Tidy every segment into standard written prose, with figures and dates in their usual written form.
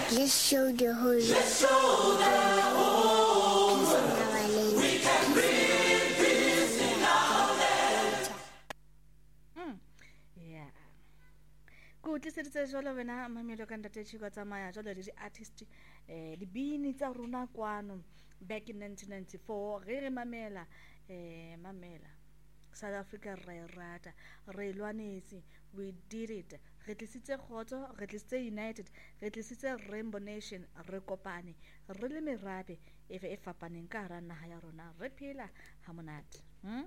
Let's show the whole Let's show the whole world we can bring peace in our land. Yeah. Good tliseditse jalo wena mamelo ka ntate tshiko tsamaya jalo le di-artist dibini tsa rona kwano back in 1994 re mamela mamela South Africa re rata re lwanetse we did it re tlisitse khotso re tlisitse united re tlisitse rainbow nation re kopane re le merabe e fapaneng ka hara naha ya rona re phela ha monate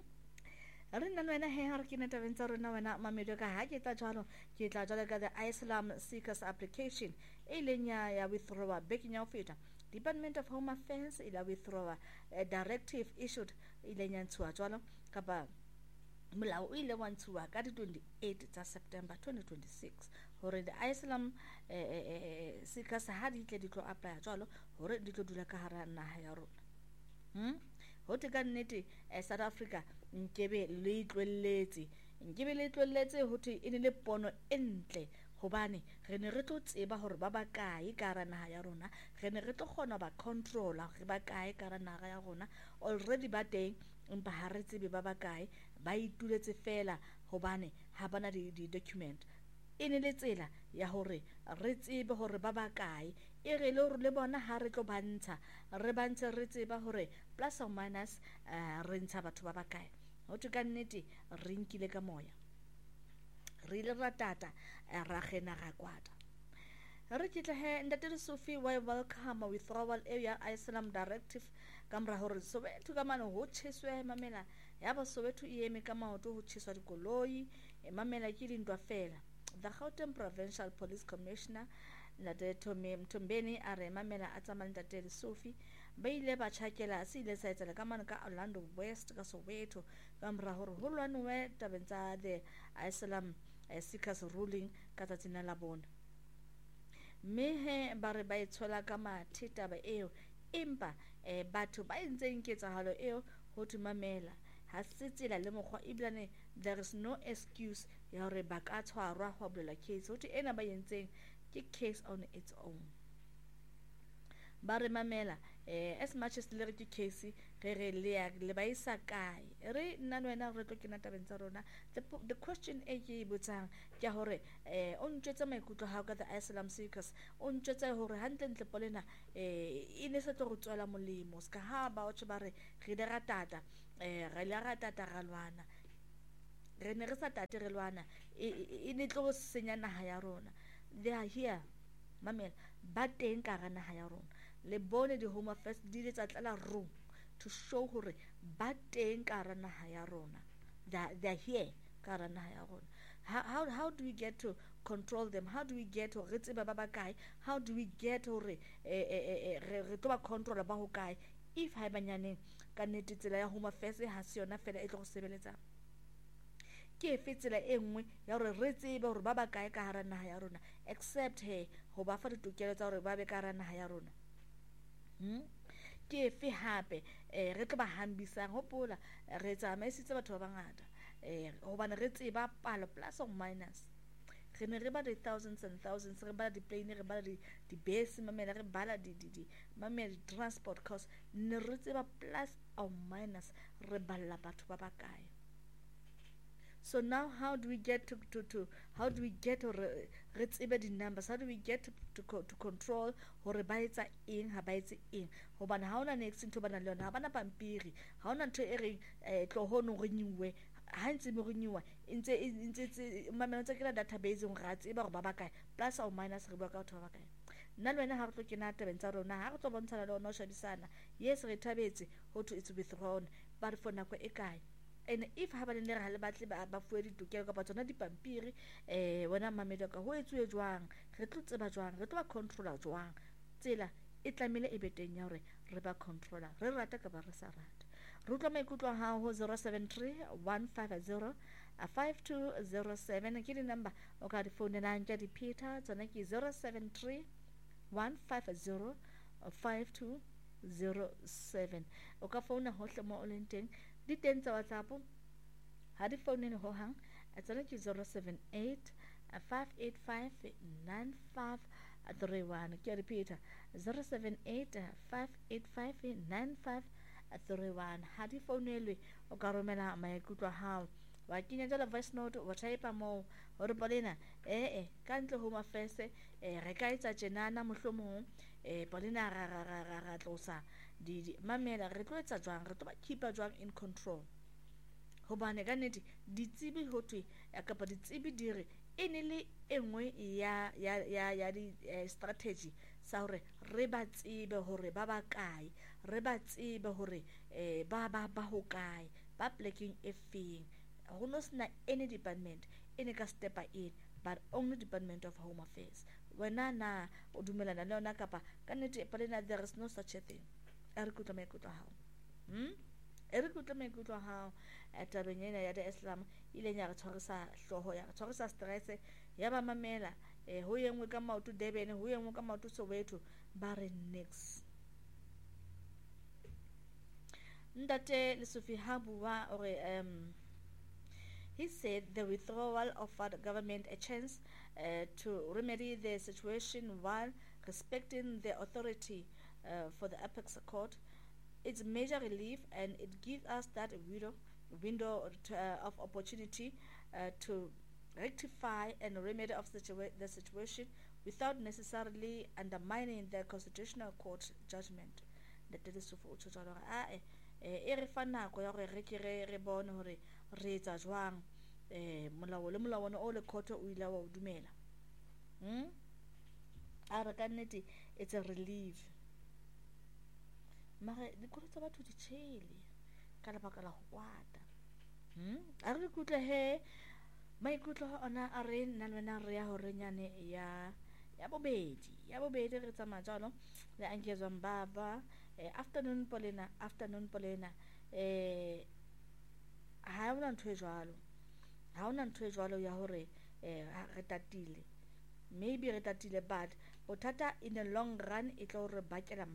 re nna le wena he ha re ke netabeng tsa rona wena mamedo ka ha ke tla jalo ke tla jalo ka the Asylum Seekers Application e leng ya withdrawer backing ya feta Department of Home Affairs ila withdrawer directive issued ile nyantswa jalo kapa molao o ile wa ntshuwa ka di 28 tsa September 2026 hore the Asylum Seekers ha di tle di tlo apply jalo hore di tlo dula ka hara naha ya rona ho te ka nnete South Africa nkebe le tlwelletse ho te e ne le pono e ntle hobane re ne re tlo tseba hore ba ba kae ka hara naha ya rona re ne re tlo kgona ba controller re ba kae ka hara naha ya rona already ba teng empa ha re tsebe ba ba kae ba ituletse fela hobane ha bana di document e ne le tsela ya hore re tsebe hore ba ba kae e re le hore le bona ha re tlo bantsha re tseba hore plus or minus re ntsha batho ba ba kae ho te ka nnete re nkile ka moya re ile ratata ra gena ga kwata re kitla he ntate Sophie wa welcome withdrawal area Asylum directive kamra hore Soweto ka mane ho tsheswe mamela ya ba Soweto e eme ka maoto ho tsheswa dikoloi mamela ke dintwa fela the Gauteng Provincial Police Commissioner ntate Mtombeni a re mamela a tsamang ntate Sophie ba ile ba tshakela se ile sa etsela ka mane ka Orlando West ka Soweto kamra hore ho lwanwe tabeng tsa the Asylum Seekers ruling ka tsatsina la bona mehe ba re ba itshola ka matheta ba eo empa batho ba entseng ketsahalo eo ho tumamela ha se tsela le mokgwa iblane there is no excuse ya hore ba ka tshwarwa ho bolela case ho te ena ba entseng ke case on its own ba re mamela as much as le re ke case re le ba isa kae re nna wena re tlo kena tabeng tsa rona the question e ke botsang ke hore o ntjwetsa maikutlo ha ka the Asylum Seekers o ntjwetsa hore hantle polena e ne se tlo go tswela molemo ska ha ba o ba re le ratata re le ratata ga lwana re ne re sa tate re lwana e ne tlo senya naha ya rona they are here mamela ba teng ka ga naha ya rona le bone di Home Affairs di le tsa tlala room to show hore ba teng ka ga naha ya rona they are here ka ga naha ya rona how do we get to control them how do we get to re tseba ba ba kae how do we get hore re tlo ba controller ba ho kae if ha banyaneng ka nnete tsela ya Home Affairs ha se yona fela e tlo go sebeletsa ke fetsela e nngwe ya hore re tsebe hore ba ba kae ka hara naha ya rona except ho ba fa ditokelo tsa hore ba be ka hara naha ya rona ke fe hape re tlo ba hambisang hopola re tsamaisitse batho ba bangata hobane re tseba palo plus or minus re ne re ba di thousands and thousands re bala di plane re bala di base mamela re bala di mamela transport cost ne re tseba plus or minus re balla batho ba ba kae. So now how do we get to how do we get to re tsebe di numbers, how do we get to control hore ba etsa eng ha ba etse eng hobane ha ona next ntho bana le yona ha bana pampiri ha ona ntho e re tlo hono re nyiwe ha ntse mo renyiwa ntse mamela tsa kena database ng ra tseba gore ba ba kae plus or minus re bua ka batho ba ba kae nna le wena ha re tlo kena tabeng tsa rona ha re tlo bontshana le ona o shebisana yes re thabetse ho to it's withdrawn but for nako e kae. And if ha ba le re ha le batle ba fuwe ditokelo ka tsona dipampiri wena mamedo ka ho etsuwe jwang re tlo tseba jwang re tlo ba controller jwang tsela e tlamele e beteng ya hore re ba controller re rata ka ba re sa rata re tlo maikutlo ha ho 073 150 5207 ke di number o ka di phone na ntja di Peter tsona ke 073 150 5207 o ka phone hohle mo o leng teng di teng tsa WhatsApp ha di phone ne ho hang a tsena ke 078 585 95 31. Ke a repeat, 078 585 9531. Ha di founelwe o ka romela maikutlo a hao, wa kenya jala voice note, wa type mo hore Paulina ka ntle Home Affairs re ka etsa tjenana mohlomong Paulina ra tlosa di mamela, re tlo etsa jwang, re tlo ba keepa jwang in control. Hobane ka nnete ditsebi ho thwe kapa ditsebi di re e ne le engwe ya di strategy sa hore re ba tsebe hore ba ba kae, re ba tsebe hore ba ho kae, ba plekeng e feng. Ho no sena any department ene ka stepa in, but only Department of Home Affairs. Wena na o dumelana le yona kapa ka nnete Paulina there is no such a thing? E re kutla maikutlo a hao, e re kutla maikutlo a hao tabeng ena ya Islam ile nya re tshwarisa hloho, ya re tshwarisa stress, ya ba mamela ho yengwe ka maoto Durban, ho yengwe ka maoto Soweto, ba re next. Ntate Lesufi ha bua ore he said the withdrawal offered the government a chance to remedy the situation while respecting the authority for the apex court. It's major relief, and it gives us that window of opportunity to rectify and remedy of the situation without necessarily undermining the constitutional court judgment. Ntate Lesufi o tshotsa hore e re fa nako ya gore re ke re bone hore re etsa jwang molao le molawana o le court o ile wa dumela. A re ka nnete it's a relief, mare dikolo tsa batho di tshele ka lebaka la go kwata. A re kutle he maikutlo ona a re nna le wena re ya hore nyane ya bobedi re tsamaya jalo le Angezwa Mbaba. Afternoon Paulina ha ona ntho e jwalo ya hore re tatile, maybe re tatile, but bothata in the long run e tlo re bakela